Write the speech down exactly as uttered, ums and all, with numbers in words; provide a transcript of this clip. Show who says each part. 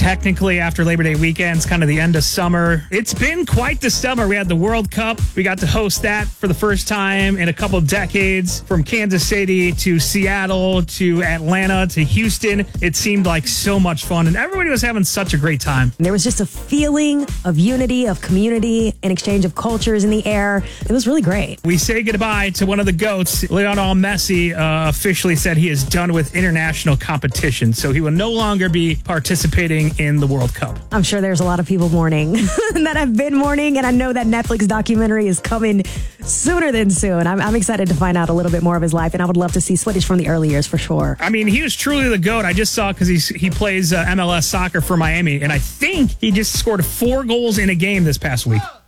Speaker 1: technically after Labor Day weekend. It's kind of the end of summer. It's been quite the summer. We had the World Cup. We got to host that for the first time in a couple of decades. From Kansas City to Seattle to Atlanta to Houston. It seemed like so much fun, and everybody was having such a great time.
Speaker 2: There was just a feeling of unity, of community, an exchange of cultures in the air. It was really great.
Speaker 1: We say goodbye to one of the GOATs. Lionel Messi uh, officially said he is done with international competition, so he will no longer be participating in the World Cup.
Speaker 2: I'm sure there's a lot of people mourning that have been mourning, and I know that Netflix documentary is coming sooner than soon. I'm, I'm excited to find out a little bit more of his life, and I would love to see footage from the early years for sure.
Speaker 1: I mean, he was truly the GOAT. I just saw because he's he plays uh, M L S soccer for Miami, and I think he just scored four goals in a game this past week.